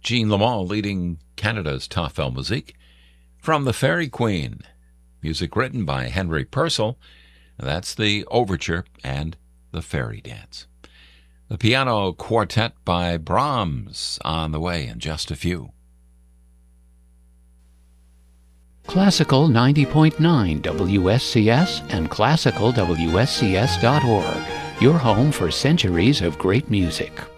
Jean Lamont leading Canada's Tafel Musique from The Fairy Queen. Music written by Henry Purcell. That's the overture and the fairy dance. The piano quartet by Brahms on the way in just a few. Classical 90.9 WSCS and classicalwscs.org, your home for centuries of great music.